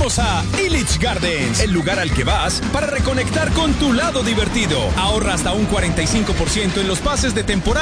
Vamos a Illich Gardens, el lugar al que vas para reconectar con tu lado divertido. Ahorra hasta un 45% en los pases de temporada